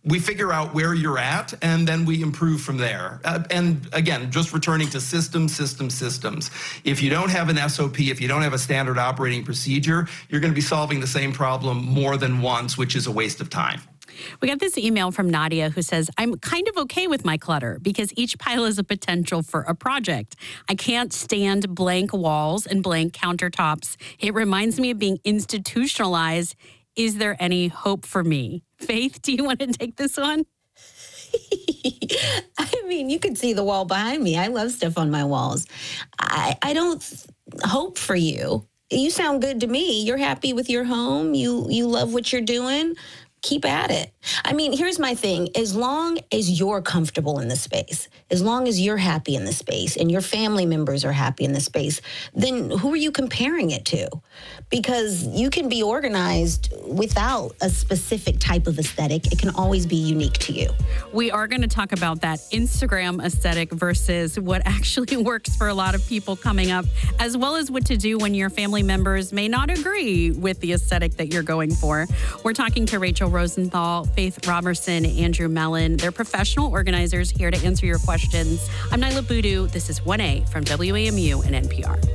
we figure out where you're at, and then we improve from there. And again, just returning to systems. If you don't have an SOP, if you don't have a standard operating procedure, you're going to be solving the same problem more than once, which is a waste of time. We got this email from Nadia who says, I'm kind of okay with my clutter because each pile is a potential for a project. I can't stand blank walls and blank countertops. It reminds me of being institutionalized. Is there any hope for me? Faith, do you want to take this one? I mean, you could see the wall behind me. I love stuff on my walls. I don't hope for you. You sound good to me. You're happy with your home. You love what you're doing. Keep at it. I mean, here's my thing. As long as you're comfortable in the space, as long as you're happy in the space and your family members are happy in the space, then who are you comparing it to? Because you can be organized without a specific type of aesthetic. It can always be unique to you. We are going to talk about that Instagram aesthetic versus what actually works for a lot of people coming up, as well as what to do when your family members may not agree with the aesthetic that you're going for. We're talking to Rachel Rosenthal, Faith Robertson, Andrew Mellon. They're professional organizers here to answer your questions. I'm Nyla Boodoo. This is 1A from WAMU and NPR.